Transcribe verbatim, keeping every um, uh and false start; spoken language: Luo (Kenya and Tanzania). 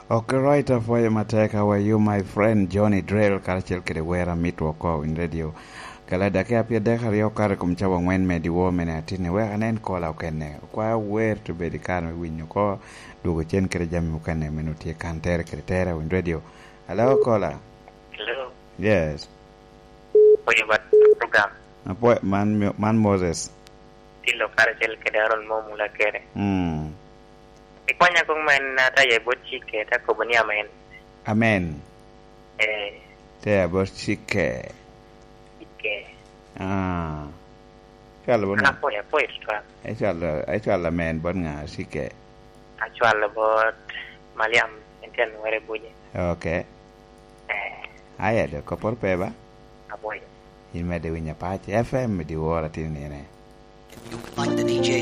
Okay, right off why mateka were you my friend Johnny Drill karachel kede wera mitwa kwa in radio. Kala dake apia deka rio kare kumchawa ngwen medi wo mene atine wera nen kola ukene. Kwa wer to bedi kane winyo ko dugo chen kede jami ukene menutie kantere kede tere in radio. Hello kola. Hello. Yes. Oye bat program. Apo man man Moses. Tilo karachel kede aron mo mula kere. Hmm. Ikwanya kung man nata ye bot chike ta ko bani amen. Amen. Eh. Te bot chike. Chike. Ah. Chalo bon. Apo ya po extra. Ai chalo ai chalo amen bon nga chike. Actual bot Maliam entian were buje. Okay. Eh. Aya de ko por peba. Apo ya. In me de winya pati F M di wora tinene. You find the D J